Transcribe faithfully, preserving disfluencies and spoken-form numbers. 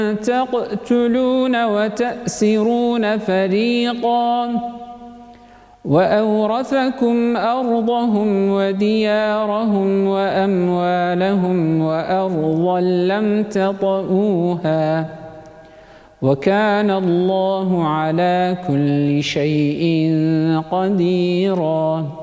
تقتلون وتأسرون فريقا وأورثكم أرضهم وديارهم وأموالهم وأرضا لم تطئوها وكان الله على كل شيء قديرا.